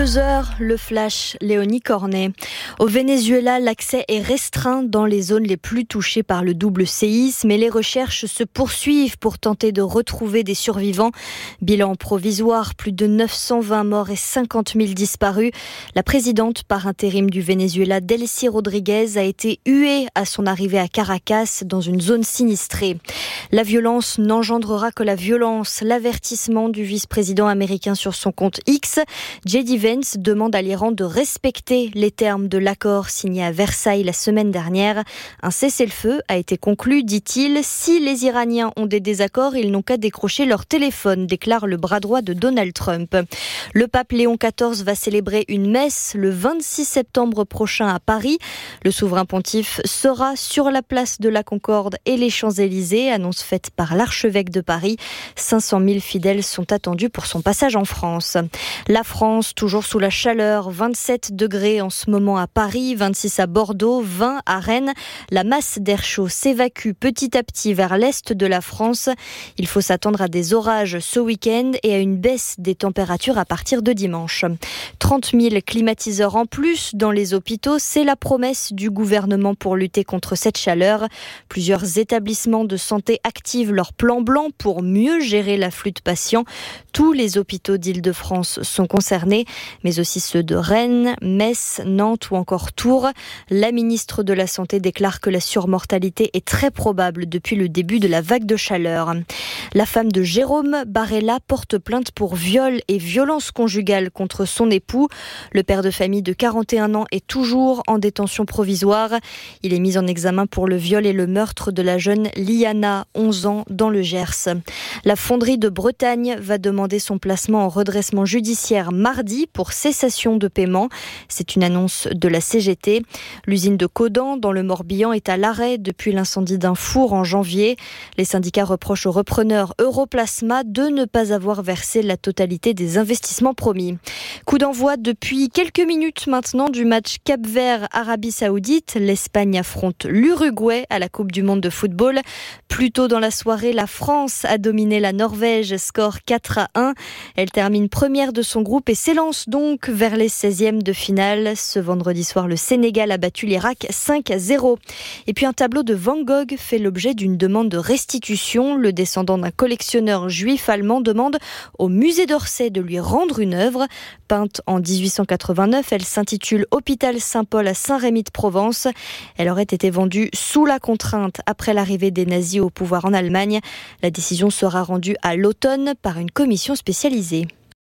2h, le flash, Léonie Cornet. Au Venezuela, l'accès est restreint dans les zones les plus touchées par le double séisme et les recherches se poursuivent pour tenter de retrouver des survivants. Bilan provisoire, plus de 920 morts et 50 000 disparus. La présidente par intérim du Venezuela, Delcy Rodríguez, a été huée à son arrivée à Caracas dans une zone sinistrée. La violence n'engendrera que la violence. L'avertissement du vice-président américain sur son compte X. J.D. Vance demande à l'Iran de respecter les termes de l'accord signé à Versailles la semaine dernière. Un cessez-le-feu a été conclu, dit-il. Si les Iraniens ont des désaccords, ils n'ont qu'à décrocher leur téléphone, déclare le bras droit de Donald Trump. Le pape Léon XIV va célébrer une messe le 26 septembre prochain à Paris. Le souverain pontife sera sur la place de la Concorde et les Champs-Élysées, annonce faite par l'archevêque de Paris. 500 000 fidèles sont attendus pour son passage en France. La France, toujours sous la chaleur, 27 degrés en ce moment à Paris, 26 à Bordeaux, 20 à Rennes. La masse d'air chaud s'évacue petit à petit vers l'est de la France. Il faut s'attendre à des orages ce week-end et à une baisse des températures à partir de dimanche. 30 000 climatiseurs en plus dans les hôpitaux, c'est la promesse du gouvernement pour lutter contre cette chaleur. Plusieurs établissements de santé activent leur plan blanc pour mieux gérer l'afflux de patients. Tous les hôpitaux d'Île-de-France sont concernés, mais aussi ceux de Rennes, Metz, Nantes ou encore Tours. La ministre de la Santé déclare que la surmortalité est très probable depuis le début de la vague de chaleur. La femme de Jérôme Barella porte plainte pour viol et violence conjugale contre son époux. Le père de famille de 41 ans est toujours en détention provisoire. Il est mis en examen pour le viol et le meurtre de la jeune Liana, 11 ans, dans le Gers. La fonderie de Bretagne va demander son placement en redressement judiciaire mardi pour cessation de paiement. C'est une annonce de la CGT. L'usine de Caudan, dans le Morbihan, est à l'arrêt depuis l'incendie d'un four en janvier. Les syndicats reprochent au repreneur Europlasma de ne pas avoir versé la totalité des investissements promis. Coup d'envoi depuis quelques minutes maintenant du match Cap-Vert-Arabie Saoudite. L'Espagne affronte l'Uruguay à la Coupe du Monde de football. Plus tôt dans la soirée, la France a dominé la Norvège, score 4-1. Elle termine première de son groupe et s'élance donc vers les 16e de finale. Ce vendredi soir, le Sénégal a battu l'Irak 5-0. Et puis un tableau de Van Gogh fait l'objet d'une demande de restitution. Le descendant d'un collectionneur juif allemand demande au musée d'Orsay de lui rendre une œuvre. Peinte en 1889, elle s'intitule Hôpital Saint-Paul à Saint-Rémy-de-Provence. Elle aurait été vendue sous la contrainte après l'arrivée des nazis au pouvoir en Allemagne. La décision sera rendue à l'automne par une commission spécialisée.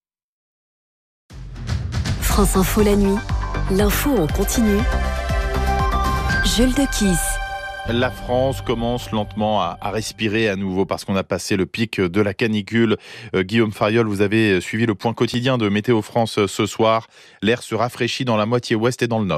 France Info la nuit, l'info en continu. Jules Dequisse. La France commence lentement à respirer à nouveau parce qu'on a passé le pic de la canicule. Guillaume Fariol, vous avez suivi le point quotidien de Météo France ce soir. L'air se rafraîchit dans la moitié ouest et dans le nord.